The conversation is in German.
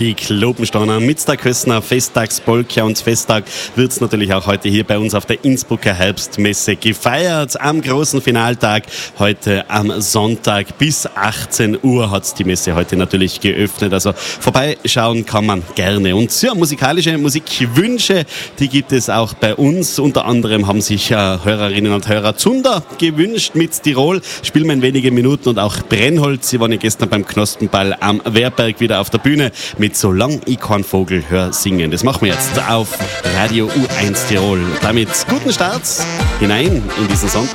die Globensteiner mit der Kössner Festtagspolka und Festtag wird es natürlich auch heute hier bei uns auf der Innsbrucker Herbstmesse gefeiert. Am großen Finaltag heute am Sonntag bis 18 Uhr hat die Messe heute natürlich geöffnet. Also vorbeischauen kann man gerne. Und ja, musikalische Musikwünsche, die gibt es auch bei uns. Unter anderem haben sich Hörerinnen und Hörer Zunder gewünscht mit Tirol. Spielen wir in wenigen Minuten und auch Brennholz. Sie waren ja gestern beim Knospenball am Wehrberg wieder auf der Bühne mit Solang ich keinen Vogel hör singen. Das machen wir jetzt auf Radio U1 Tirol. Damit guten Start hinein in diesen Sonntag.